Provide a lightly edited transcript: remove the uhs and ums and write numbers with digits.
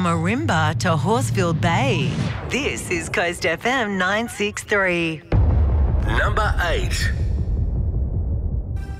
from Ourimbah to Horsefield Bay. This is Coast FM 963. Number 8.